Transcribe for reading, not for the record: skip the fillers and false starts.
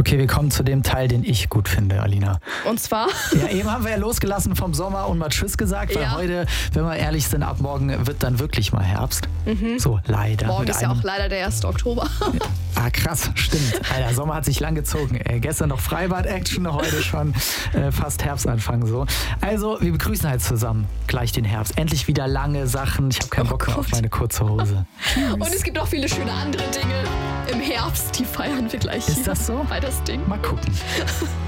Okay, wir kommen zu dem Teil, den ich gut finde, Alina. Und zwar? Ja, eben haben wir ja losgelassen vom Sommer und mal Tschüss gesagt, weil heute, wenn wir ehrlich sind, ab morgen wird dann wirklich mal Herbst. So, leider. Morgen ist ja auch leider der 1. Oktober. Krass, stimmt. Alter, Sommer hat sich lang gezogen. Gestern noch Freibad-Action, heute schon fast Herbstanfang so. Also, wir begrüßen halt zusammen gleich den Herbst. Endlich wieder lange Sachen. Ich habe keinen Bock mehr auf meine kurze Hose. Und es gibt auch viele schöne andere Dinge im Herbst, die feiern wir gleich. Ist das so? Bei das Ding. Mal gucken.